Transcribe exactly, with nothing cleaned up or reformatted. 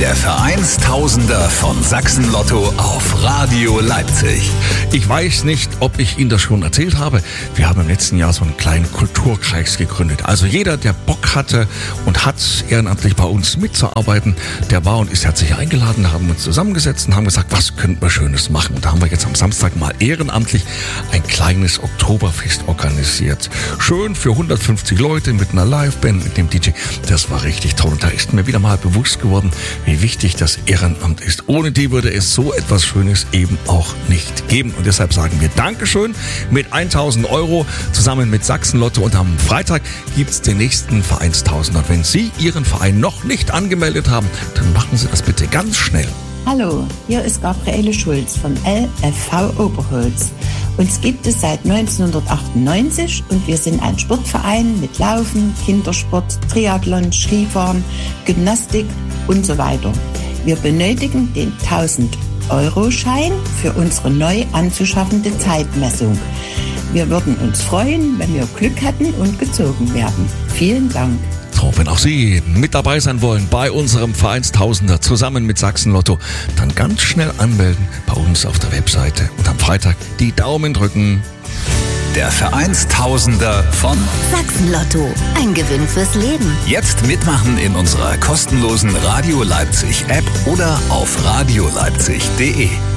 Der Vereinstausender von Sachsen-Lotto auf Radio Leipzig. Ich weiß nicht, ob ich Ihnen das schon erzählt habe. Wir haben im letzten Jahr so einen kleinen Kulturkreis gegründet. Also jeder, der Bock hatte und hat, ehrenamtlich bei uns mitzuarbeiten, der war und ist herzlich eingeladen, haben uns zusammengesetzt und haben gesagt, was könnten wir Schönes machen. Und da haben wir jetzt am Samstag mal ehrenamtlich ein kleines Oktoberfest organisiert. Schön für hundertfünfzig Leute mit einer Liveband, mit dem D J. Das war richtig toll. Und da ist mir wieder mal bewusst geworden, wie wichtig das Ehrenamt ist. Ohne die würde es so etwas Schönes eben auch nicht geben. Und deshalb sagen wir Dankeschön mit tausend Euro zusammen mit Sachsen-Lotto. Und am Freitag gibt es den nächsten Vereinstausender. Wenn Sie Ihren Verein noch nicht angemeldet haben, dann machen Sie das bitte ganz schnell. Hallo, hier ist Gabriele Schulz von L F V Oberholz. Uns gibt es seit neunzehnhundertachtundneunzig und wir sind ein Sportverein mit Laufen, Kindersport, Triathlon, Skifahren, Gymnastik und so weiter. Wir benötigen den tausend-Euro-Schein für unsere neu anzuschaffende Zeitmessung. Wir würden uns freuen, wenn wir Glück hätten und gezogen werden. Vielen Dank. So, wenn auch Sie mit dabei sein wollen bei unserem Vereinstausender zusammen mit Sachsen-Lotto, dann ganz schnell anmelden bei uns auf der Webseite und am Freitag die Daumen drücken. Der Vereinstausender von Sachsen-Lotto. Ein Gewinn fürs Leben. Jetzt mitmachen in unserer kostenlosen Radio Leipzig App oder auf radio leipzig punkt de.